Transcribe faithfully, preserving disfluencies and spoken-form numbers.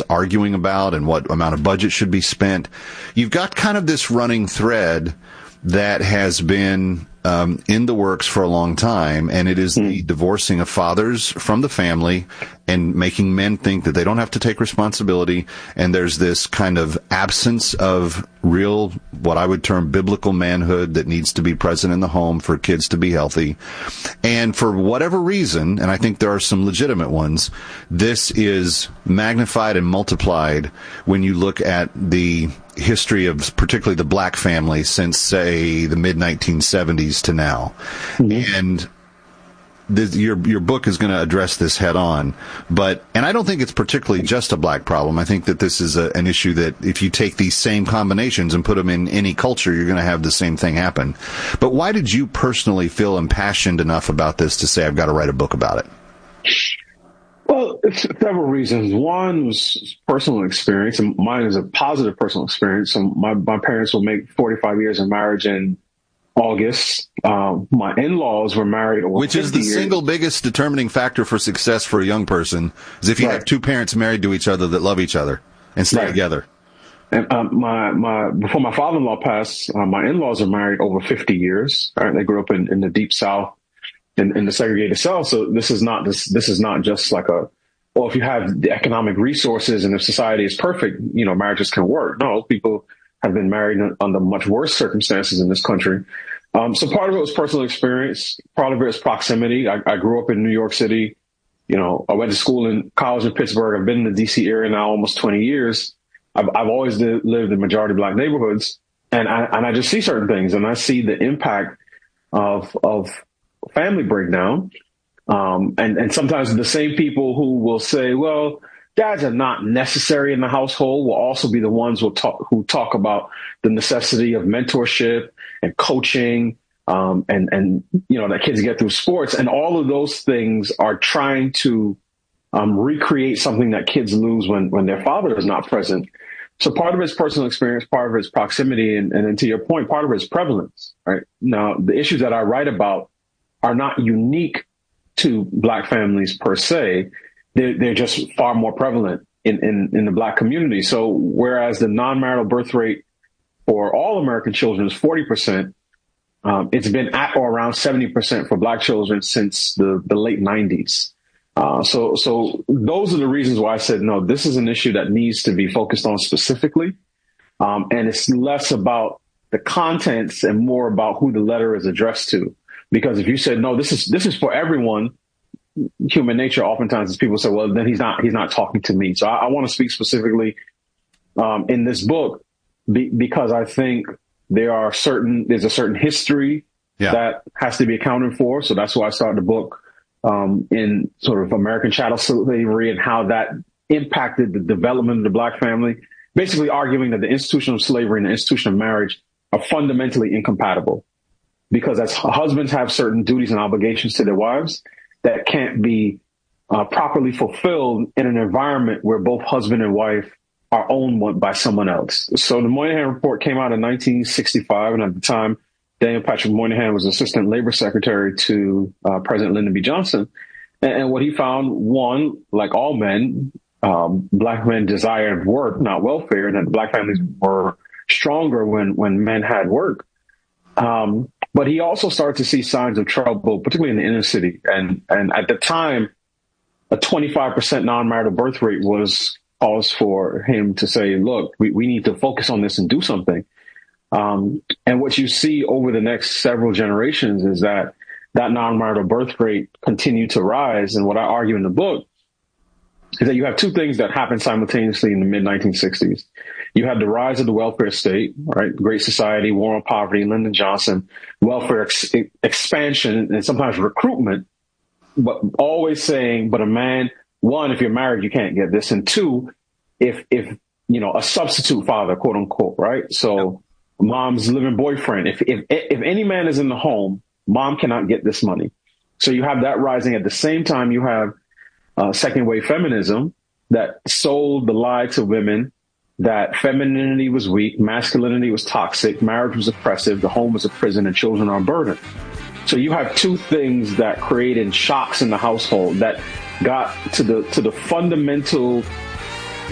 arguing about and what amount of budget should be spent. You've got kind of this running thread that has been um, in the works for a long time, and it is mm. the divorcing of fathers from the family and making men think that they don't have to take responsibility. And there's this kind of absence of real, what I would term biblical manhood that needs to be present in the home for kids to be healthy. And for whatever reason, and I think there are some legitimate ones, this is magnified and multiplied when you look at the history of particularly the black family since, say, the mid nineteen seventies to now. Mm-hmm. And this, your your book is going to address this head on. But, and I don't think it's particularly just a black problem. I think that this is a, an issue that if you take these same combinations and put them in any culture, you're going to have the same thing happen. But why did you personally feel impassioned enough about this to say, I've got to write a book about it? Well, it's several reasons. One was personal experience, and mine is a positive personal experience. So my, my parents will make forty-five years of marriage in August. Um, my in-laws were married over Which is the years. single biggest determining factor for success for a young person, is if you right. have two parents married to each other that love each other and stay right. together. And um, my my before my father-in-law passed, uh, my in-laws are married over fifty years. Right? They grew up in, in the deep South. In, in the segregated South. So this is not this this is not just like a, well, if you have the economic resources and if society is perfect, you know, marriages can work. No, people have been married under much worse circumstances in this country. Um, so part of it was personal experience. Part of it is proximity. I, I grew up in New York City. You know, I went to school in college in Pittsburgh. I've been in the D C area now almost twenty years. I've, I've always lived in majority black neighborhoods, and I and I just see certain things, and I see the impact of of family breakdown. Um, and, and sometimes the same people who will say, well, dads are not necessary in the household will also be the ones who talk, who talk about the necessity of mentorship and coaching, um, and, and, you know, that kids get through sports. And all of those things are trying to um, recreate something that kids lose when, when their father is not present. So part of it is personal experience, part of it is proximity. And, and then to your point, part of it is prevalence, right? Now, the issues that I write about are not unique to black families per se. They're, they're just far more prevalent in, in, in the black community. So whereas the non-marital birth rate for all American children is forty percent, um, it's been at or around seventy percent for black children since the, the late nineties. Uh, so, so those are the reasons why I said, no, this is an issue that needs to be focused on specifically. Um, and it's less about the contents and more about who the letter is addressed to. Because if you said, no, this is this is for everyone, human nature oftentimes is people say, well, then he's not he's not talking to me. So I, I want to speak specifically um, in this book be, because I think there are certain there's a certain history yeah. that has to be accounted for. So that's why I started the book um, in sort of American chattel slavery and how that impacted the development of the black family, basically arguing that the institution of slavery and the institution of marriage are fundamentally incompatible. Because as husbands have certain duties and obligations to their wives that can't be uh, properly fulfilled in an environment where both husband and wife are owned by someone else. So the Moynihan Report came out in nineteen sixty-five, and at the time, Daniel Patrick Moynihan was Assistant Labor Secretary to uh, President Lyndon B. Johnson. And, and what he found, one, like all men, um, black men desired work, not welfare, and that black families were stronger when, when men had work. Um, But he also started to see signs of trouble, particularly in the inner city. And and at the time, a twenty-five percent non-marital birth rate was cause for him to say, look, we, we need to focus on this and do something. Um, and what you see over the next several generations is that that non-marital birth rate continued to rise. And what I argue in the book is that you have two things that happened simultaneously in the mid nineteen sixties. You had the rise of the welfare state, right? Great Society, War on Poverty, Lyndon Johnson, welfare ex- expansion, and sometimes recruitment, but always saying, but a man, one, if you're married, you can't get this. And two, if, if, you know, a substitute father, quote unquote, right? So mom's living boyfriend, if, if, if any man is in the home, mom cannot get this money. So you have that rising. At the same time, you have uh, second wave feminism that sold the lie to women that femininity was weak, masculinity was toxic, marriage was oppressive, the home was a prison, and children are a burden. So you have two things that created shocks in the household that got to the to the fundamental